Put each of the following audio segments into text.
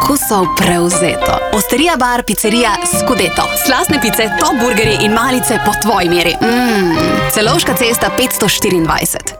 okusov prevzeto. Osterija bar, pizzerija Scudeto. Slastne pice, top burgeri in malice po tvoji meri. Celovška cesta 524.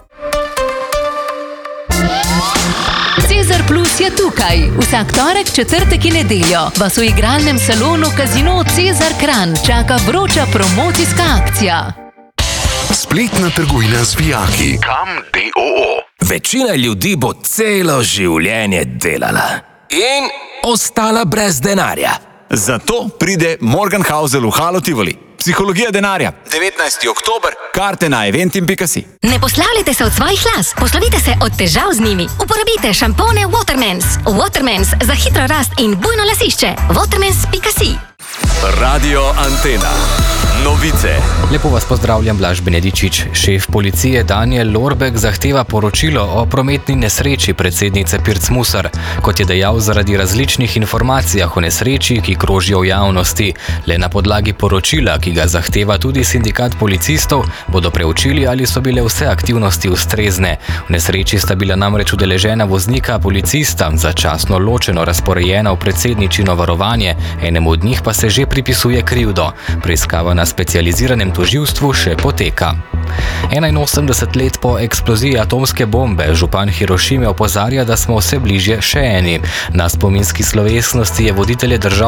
Cezar Plus je tukaj. Vsak torek, četrtek in nedeljo vas v igralnem salonu Casino Cezar Kranj čaka vroča promocijska akcija. Spletna trgovina z vijaki. Kam d.o.o. Večina ljudi bo celo življenje delala in ostala brez denarja. Zato pride Morgenhausel v Halo Tivoli. Psihologija denarja. 19. oktober. Karte na eventim.si. Ne poslavljajte se od svojih las, poslovite se od težav z njimi. Uporabite šampone Watermans. Watermans za hitro rast in bujno lasišče. Watermans.si. Radio Antena. Novice. Lepo vas pozdravljam, Blaž Benedičič. Šef policije Daniel Lorbek zahteva poročilo o prometni nesreči predsednice Pirc Musar. Kot je dejal, zaradi različnih informacijah o nesreči, ki krožijo v javnosti. Le na podlagi poročila, ki ga zahteva tudi sindikat policistov, bodo preučili, ali so bile vse aktivnosti ustrezne. V nesreči sta bila namreč udeležena voznika policista, začasno ločeno razporejena v predsedničino varovanje, enemu od njih pa se že pripisuje krivdo. Preiskava na specializiranem tožilstvu še poteka. 81 let po eksploziji atomske bombe župan Hirošime opozarja, da smo vse bližje še eni. Na spominski slovesnosti je voditelje držav